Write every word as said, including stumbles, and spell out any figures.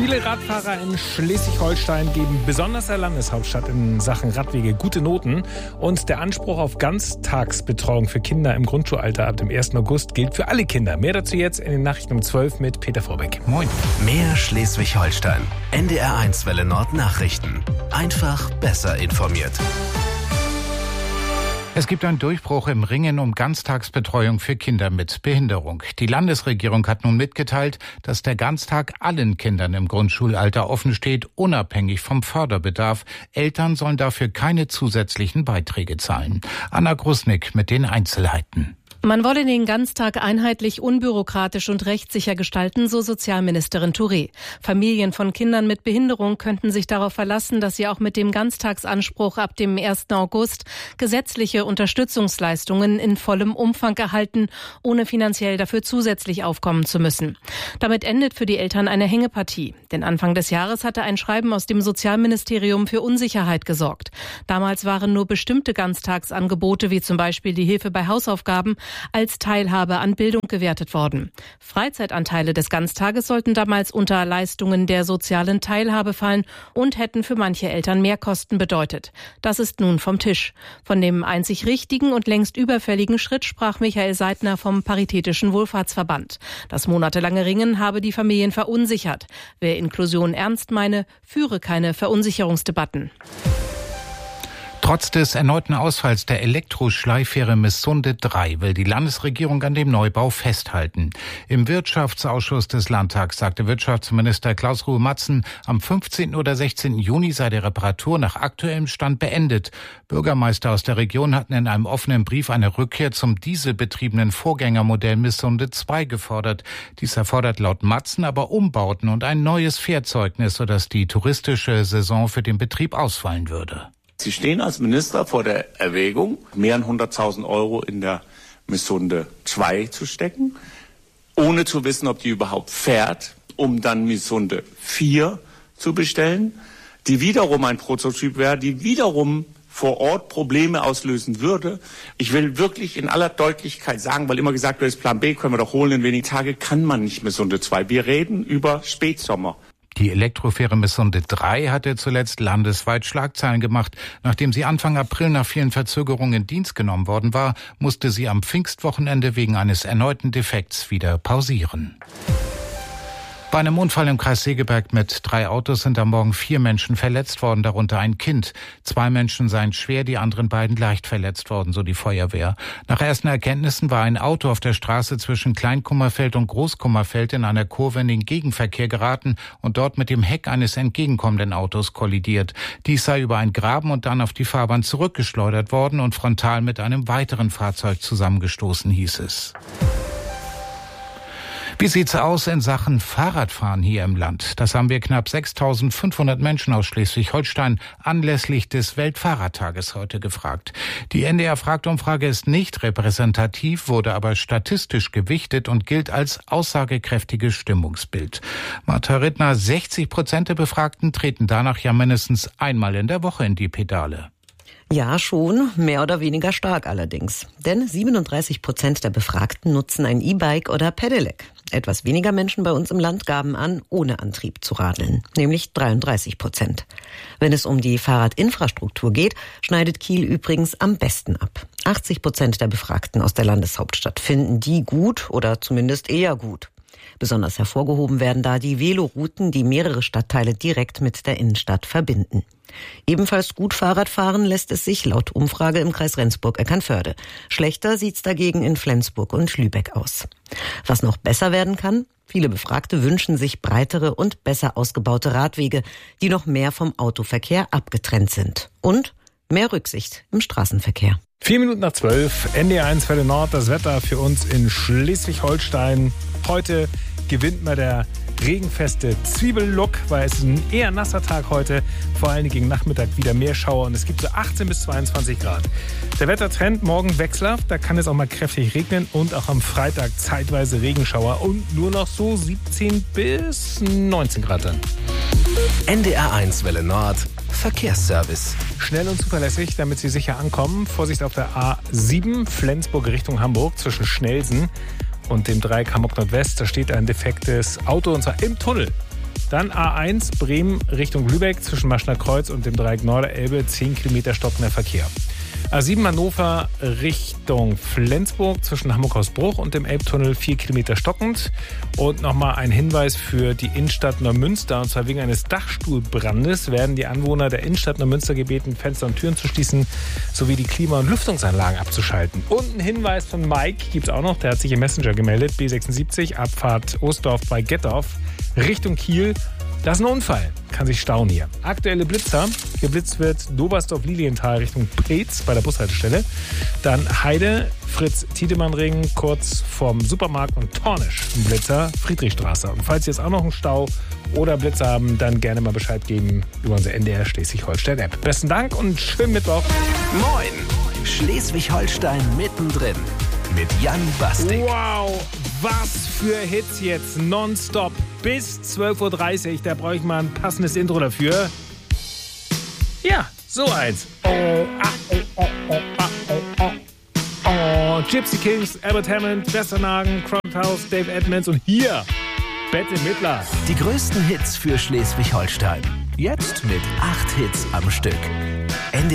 Viele Radfahrer in Schleswig-Holstein geben besonders der Landeshauptstadt in Sachen Radwege gute Noten. Und der Anspruch auf Ganztagsbetreuung für Kinder im Grundschulalter ab dem ersten August gilt für alle Kinder. Mehr dazu jetzt in den Nachrichten um zwölf mit Peter Vorbeck. Moin. Mehr Schleswig-Holstein. N D R eins Welle Nord Nachrichten. Einfach besser informiert. Es gibt einen Durchbruch im Ringen um Ganztagsbetreuung für Kinder mit Behinderung. Die Landesregierung hat nun mitgeteilt, dass der Ganztag allen Kindern im Grundschulalter offen steht, unabhängig vom Förderbedarf. Eltern sollen dafür keine zusätzlichen Beiträge zahlen. Anna Grusnick mit den Einzelheiten. Man wolle den Ganztag einheitlich, unbürokratisch und rechtssicher gestalten, so Sozialministerin Touré. Familien von Kindern mit Behinderung könnten sich darauf verlassen, dass sie auch mit dem Ganztagsanspruch ab dem ersten August gesetzliche Unterstützungsleistungen in vollem Umfang erhalten, ohne finanziell dafür zusätzlich aufkommen zu müssen. Damit endet für die Eltern eine Hängepartie. Denn Anfang des Jahres hatte ein Schreiben aus dem Sozialministerium für Unsicherheit gesorgt. Damals waren nur bestimmte Ganztagsangebote, wie zum Beispiel die Hilfe bei Hausaufgaben, als Teilhabe an Bildung gewertet worden. Freizeitanteile des Ganztages sollten damals unter Leistungen der sozialen Teilhabe fallen und hätten für manche Eltern Mehrkosten bedeutet. Das ist nun vom Tisch. Von dem einzig richtigen und längst überfälligen Schritt sprach Michael Seidner vom Paritätischen Wohlfahrtsverband. Das monatelange Ringen habe die Familien verunsichert. Wer Inklusion ernst meine, führe keine Verunsicherungsdebatten. Trotz des erneuten Ausfalls der Elektroschleiffähre Missunde drei will die Landesregierung an dem Neubau festhalten. Im Wirtschaftsausschuss des Landtags sagte Wirtschaftsminister Klaus-Ruhe Matzen, am fünfzehnten oder sechzehnten Juni sei die Reparatur nach aktuellem Stand beendet. Bürgermeister aus der Region hatten in einem offenen Brief eine Rückkehr zum dieselbetriebenen Vorgängermodell Missunde zwei gefordert. Dies erfordert laut Matzen aber Umbauten und ein neues Fährzeugnis, sodass die touristische Saison für den Betrieb ausfallen würde. Sie stehen als Minister vor der Erwägung, mehr als hunderttausend Euro in der Missunde zwei zu stecken, ohne zu wissen, ob die überhaupt fährt, um dann Missunde vier zu bestellen, die wiederum ein Prototyp wäre, die wiederum vor Ort Probleme auslösen würde. Ich will wirklich in aller Deutlichkeit sagen, weil immer gesagt wird, Plan B können wir doch holen in wenigen Tagen, kann man nicht Missunde zwei. Wir reden über Spätsommer. Die Elektrofähre Missunde drei hatte zuletzt landesweit Schlagzeilen gemacht. Nachdem sie Anfang April nach vielen Verzögerungen in Dienst genommen worden war, musste sie am Pfingstwochenende wegen eines erneuten Defekts wieder pausieren. Bei einem Unfall im Kreis Segeberg mit drei Autos sind am Morgen vier Menschen verletzt worden, darunter ein Kind. Zwei Menschen seien schwer, die anderen beiden leicht verletzt worden, so die Feuerwehr. Nach ersten Erkenntnissen war ein Auto auf der Straße zwischen Kleinkummerfeld und Großkummerfeld in einer Kurve in den Gegenverkehr geraten und dort mit dem Heck eines entgegenkommenden Autos kollidiert. Dies sei über einen Graben und dann auf die Fahrbahn zurückgeschleudert worden und frontal mit einem weiteren Fahrzeug zusammengestoßen, hieß es. Wie sieht's aus in Sachen Fahrradfahren hier im Land? Das haben wir knapp sechstausendfünfhundert Menschen aus Schleswig-Holstein anlässlich des Weltfahrradtages heute gefragt. Die N D R-Fragt-Umfrage ist nicht repräsentativ, wurde aber statistisch gewichtet und gilt als aussagekräftiges Stimmungsbild. Martha Rittner, sechzig Prozent der Befragten treten danach ja mindestens einmal in der Woche in die Pedale. Ja, schon, mehr oder weniger stark allerdings. Denn siebenunddreißig Prozent der Befragten nutzen ein E-Bike oder Pedelec. Etwas weniger Menschen bei uns im Land gaben an, ohne Antrieb zu radeln, nämlich dreiunddreißig Prozent. Wenn es um die Fahrradinfrastruktur geht, schneidet Kiel übrigens am besten ab. achtzig Prozent der Befragten aus der Landeshauptstadt finden die gut oder zumindest eher gut. Besonders hervorgehoben werden da die Velorouten, die mehrere Stadtteile direkt mit der Innenstadt verbinden. Ebenfalls gut Fahrradfahren lässt es sich laut Umfrage im Kreis Rendsburg-Eckernförde. Schlechter sieht's dagegen in Flensburg und Lübeck aus. Was noch besser werden kann? Viele Befragte wünschen sich breitere und besser ausgebaute Radwege, die noch mehr vom Autoverkehr abgetrennt sind. Und mehr Rücksicht im Straßenverkehr. Vier Minuten nach zwölf, N D R eins Welle Nord, das Wetter für uns in Schleswig-Holstein. Heute gewinnt mal der regenfeste Zwiebellook, weil es ist ein eher nasser Tag heute. Vor allem gegen Nachmittag wieder mehr Schauer und es gibt so achtzehn bis zweiundzwanzig Grad. Der Wettertrend morgen wechselhaft, da kann es auch mal kräftig regnen und auch am Freitag zeitweise Regenschauer und nur noch so siebzehn bis neunzehn Grad dann. N D R eins Welle Nord, Verkehrsservice. Schnell und zuverlässig, damit Sie sicher ankommen. Vorsicht auf der A sieben, Flensburg Richtung Hamburg zwischen Schnelsen und dem Dreieck Hamburg Nordwest. Da steht ein defektes Auto und zwar im Tunnel. Dann A eins Bremen Richtung Lübeck zwischen Maschner Kreuz und dem Dreieck Norderelbe, zehn Kilometer stockender Verkehr. A sieben Hannover Richtung Flensburg zwischen Hamburg-Hausbruch und dem Elbtunnel, vier Kilometer stockend. Und nochmal ein Hinweis für die Innenstadt Neumünster. Und zwar wegen eines Dachstuhlbrandes werden die Anwohner der Innenstadt Neumünster gebeten, Fenster und Türen zu schließen, sowie die Klima- und Lüftungsanlagen abzuschalten. Und ein Hinweis von Mike gibt es auch noch, der hat sich im Messenger gemeldet. B sechsundsiebzig, Abfahrt Ostdorf bei Gettorf, Richtung Kiel. Das ist ein Unfall. Kann sich stauen hier. Aktuelle Blitzer. Geblitzt wird Dobersdorf-Lilienthal Richtung Preetz bei der Bushaltestelle. Dann Heide, Fritz-Tiedemann-Ring kurz vorm Supermarkt und Tornisch. Ein Blitzer, Friedrichstraße. Und falls Sie jetzt auch noch einen Stau oder Blitzer haben, dann gerne mal Bescheid geben über unsere N D R Schleswig-Holstein-App. Besten Dank und schönen Mittwoch. Moin! Schleswig-Holstein mittendrin. Mit Jan Bastik. Wow, was für Hits jetzt nonstop bis zwölf Uhr dreißig. Da brauche ich mal ein passendes Intro dafür. Ja, so eins. Oh, ah, oh, oh, oh, ah, oh, oh, oh. Gypsy Kings, Albert Hammond, Westernhagen, Crowdhouse, Dave Edmonds und hier Bette Midler. Die größten Hits für Schleswig-Holstein. Jetzt mit acht Hits am Stück.